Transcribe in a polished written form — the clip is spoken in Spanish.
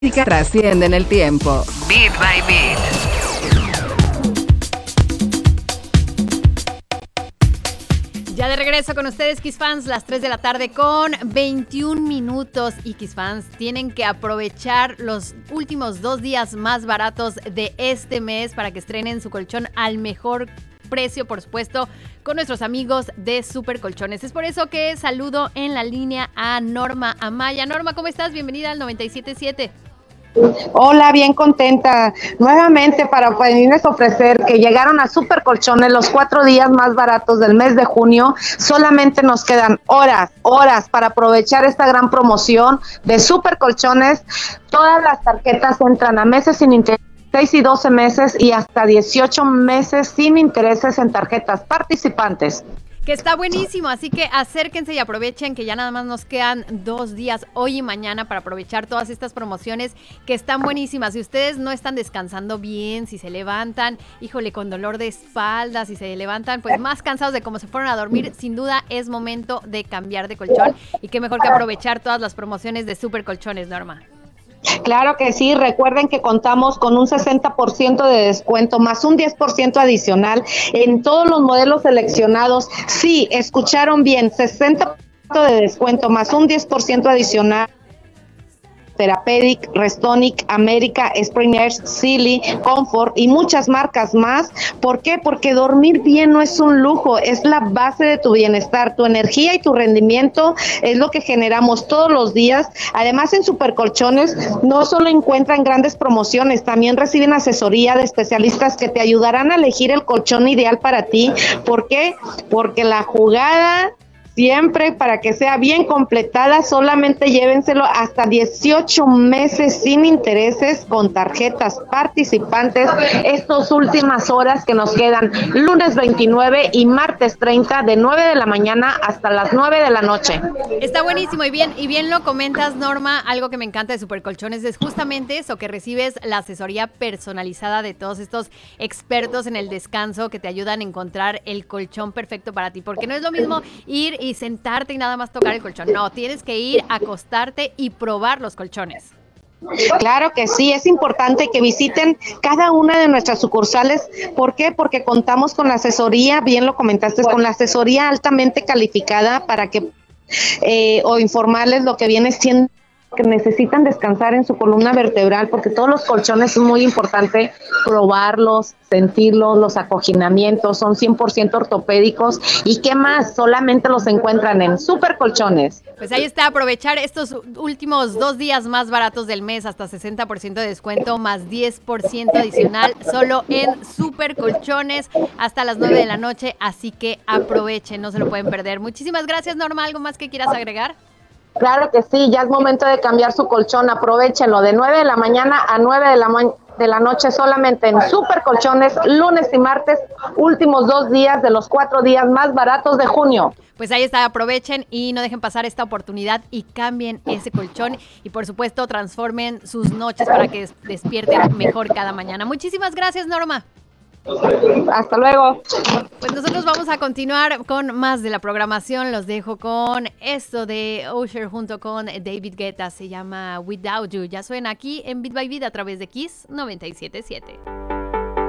música trasciende en el tiempo. Beat by Beat. Ya de regreso con ustedes, Kiss Fans, las 3 de la tarde con 21 minutos. Y Kiss Fans tienen que aprovechar los últimos 2 días más baratos de este mes para que estrenen su colchón al mejor precio, por supuesto, con nuestros amigos de Super Colchones. Es por eso que saludo en la línea a Norma Amaya. Norma, ¿cómo estás? Bienvenida al 97.7. Hola, bien contenta nuevamente para poderles ofrecer que llegaron a Super Colchones los 4 días más baratos del mes de junio. Solamente nos quedan horas para aprovechar esta gran promoción de Super Colchones. Todas las tarjetas entran a meses sin interés, 6 y 12 meses y hasta 18 meses sin intereses en tarjetas participantes. Que está buenísimo, así que acérquense y aprovechen que ya nada más nos quedan 2 días, hoy y mañana, para aprovechar todas estas promociones que están buenísimas. Si ustedes no están descansando bien, si se levantan, híjole, con dolor de espalda, si se levantan pues más cansados de cómo se fueron a dormir, sin duda es momento de cambiar de colchón, y qué mejor que aprovechar todas las promociones de Super Colchones, Norma. Claro que sí, recuerden que contamos con un 60% de descuento más un 10% adicional en todos los modelos seleccionados. Sí, escucharon bien, 60% de descuento más un 10% adicional. Therapeutic, Restonic, América, Spring Air, Silly, Comfort y muchas marcas más. ¿Por qué? Porque dormir bien no es un lujo, es la base de tu bienestar, tu energía y tu rendimiento es lo que generamos todos los días. Además, en Super Colchones no solo encuentran grandes promociones, también reciben asesoría de especialistas que te ayudarán a elegir el colchón ideal para ti. ¿Por qué? Porque la jugada siempre, para que sea bien completada, solamente llévenselo hasta 18 meses sin intereses con tarjetas participantes. Estas últimas horas que nos quedan, lunes 29 y martes 30, de 9 de la mañana hasta las 9 de la noche. Está buenísimo, y bien lo comentas, Norma. Algo que me encanta de Super Colchones es justamente eso, que recibes la asesoría personalizada de todos estos expertos en el descanso que te ayudan a encontrar el colchón perfecto para ti, porque no es lo mismo ir y sentarte y nada más tocar el colchón. No, tienes que ir, acostarte y probar los colchones. Claro que sí, es importante que visiten cada una de nuestras sucursales. ¿Por qué? Porque contamos con la asesoría, bien lo comentaste, con la asesoría altamente calificada para que o informarles lo que viene siendo que necesitan descansar en su columna vertebral, porque todos los colchones es muy importante probarlos, sentirlos, los acoginamientos son 100% ortopédicos. ¿Y qué más? Solamente los encuentran en Super Colchones. Pues ahí está, aprovechar estos últimos 2 días más baratos del mes, hasta 60% de descuento, más 10% adicional, solo en Super Colchones, hasta las 9 de la noche, así que aprovechen, no se lo pueden perder. Muchísimas gracias, Norma. ¿Algo más que quieras agregar? Claro que sí, ya es momento de cambiar su colchón, aprovechenlo de 9 de la mañana a 9 de la noche solamente en Super Colchones, lunes y martes, últimos 2 días de los 4 días más baratos de junio. Pues ahí está, aprovechen y no dejen pasar esta oportunidad y cambien ese colchón, y por supuesto transformen sus noches para que despierten mejor cada mañana. Muchísimas gracias, Norma. Hasta luego. Pues nosotros vamos a continuar con más de la programación. Los dejo con esto de Usher junto con David Guetta. Se llama Without You. Ya suena aquí en Beat by Beat a través de Kiss 97.7.